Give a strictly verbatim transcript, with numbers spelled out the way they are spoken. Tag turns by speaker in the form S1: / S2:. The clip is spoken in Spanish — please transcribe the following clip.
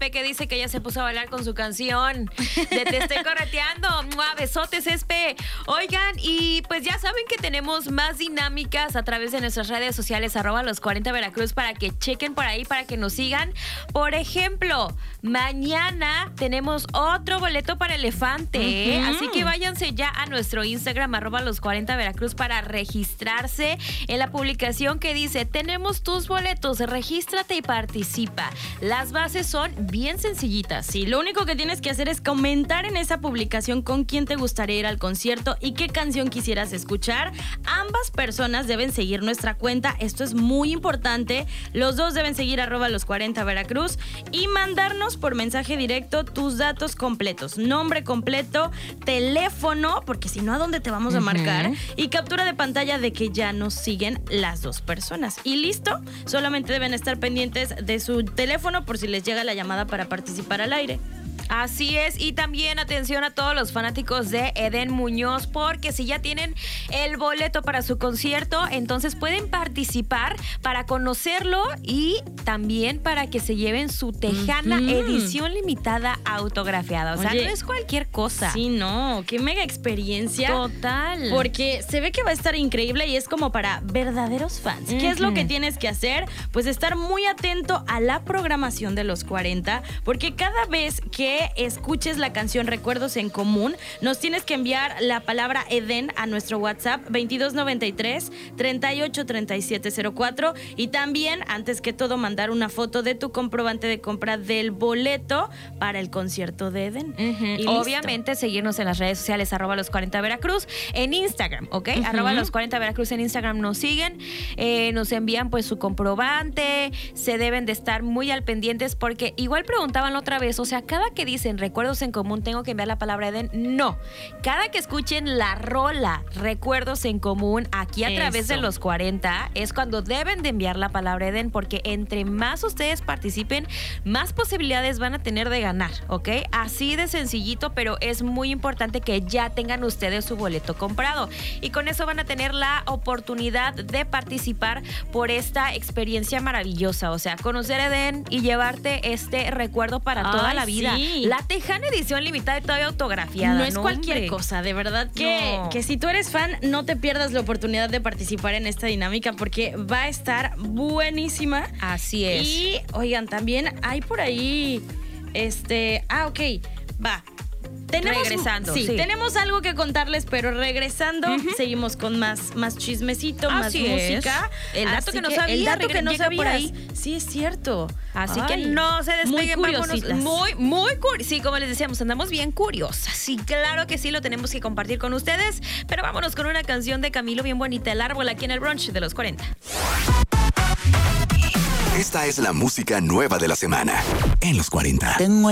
S1: Espe, que dice que ya se puso a bailar con su canción de Te estoy correteando. ¡Mua! Besotes, Espe. Oigan, y pues ya saben que tenemos más dinámicas a través de nuestras redes sociales, arroba los cuarenta Veracruz, para que chequen por ahí, para que nos sigan. Por ejemplo, mañana tenemos otro boleto para Elefante, ¿eh? Uh-huh. Así que váyanse ya a nuestro Instagram, arroba los cuarenta Veracruz, para registrarse en la publicación que dice: tenemos tus boletos, regístrate y participa. Las bases son bien sencillitas.
S2: Sí, lo único que tienes que hacer es comentar en esa publicación con quién te gustaría ir al concierto y qué canción quisieras escuchar. Ambas personas deben seguir nuestra cuenta, esto es muy importante. Los dos deben seguir arroba los cuarenta Veracruz y mandarnos por mensaje directo tus datos completos, nombre completo, teléfono, porque si no, ¿a dónde te vamos a marcar? Uh-huh. Y captura de pantalla de que ya nos siguen las dos personas. Y listo, solamente deben estar pendientes de su teléfono por si les llega la llamada para participar al aire.
S1: Así es, y también atención a todos los fanáticos de Eden Muñoz, porque si ya tienen el boleto para su concierto, entonces pueden participar para conocerlo y también para que se lleven su tejana uh-huh. edición limitada autografiada. O sea, Oye, no es cualquier cosa.
S2: Sí, no, qué mega experiencia.
S1: Total.
S2: Porque se ve que va a estar increíble y es como para verdaderos fans. Uh-huh. ¿Qué es lo que tienes que hacer? Pues estar muy atento a la programación de los cuarenta, porque cada vez que escuches la canción Recuerdos en Común, nos tienes que enviar la palabra Eden a nuestro WhatsApp veintidós noventa y tres, treinta y ocho, treinta y siete cero cuatro, y también, antes que todo, mandar una foto de tu comprobante de compra del boleto para el concierto de Eden.
S1: Uh-huh. Y obviamente seguirnos en las redes sociales, arroba los cuarenta Veracruz, en Instagram, ¿ok? Uh-huh. Arroba los cuarenta Veracruz en Instagram nos siguen, eh, nos envían pues su comprobante, se deben de estar muy al pendientes porque igual preguntaban otra vez, o sea, cada que dicen Recuerdos en Común, tengo que enviar la palabra Eden. No, cada que escuchen la rola Recuerdos en Común aquí a Eso. través de los cuarenta es cuando deben de enviar la palabra Eden, porque entre más ustedes participen, más posibilidades van a tener de ganar, ¿ok? Así de sencillito, pero es muy importante que ya tengan ustedes su boleto comprado y con eso van a tener la oportunidad de participar por esta experiencia maravillosa, o sea, conocer a Eden y llevarte este recuerdo para toda Ay, la vida. Sí. La tejana edición limitada y todavía autografiada.
S2: No es
S1: no,
S2: cualquier
S1: hombre.
S2: cosa, de verdad que, no. que si tú eres fan, no te pierdas la oportunidad de participar en esta dinámica porque va a estar buenísima.
S1: Así es.
S2: Y, oigan, también hay por ahí, este, ah, ok, va. Tenemos,
S1: regresando,
S2: sí,
S1: sí.
S2: tenemos algo que contarles, pero regresando, uh-huh. seguimos con más, más chismecito,
S1: Así
S2: más música.
S1: Es. El dato
S2: Así
S1: que no
S2: que
S1: sabía,
S2: el dato que no sabías.
S1: por ahí.
S2: Sí, es cierto.
S1: Así
S2: Ay,
S1: que no se despeguen,
S2: muy
S1: vámonos. Muy, muy curiosas. Sí, como les decíamos, andamos bien curiosas. Sí, claro que sí, lo tenemos que compartir con ustedes. Pero vámonos con una canción de Camilo bien bonita, El Árbol, aquí en el brunch de los cuarenta.
S3: Esta es la música nueva de la semana en los cuarenta.
S4: Tengo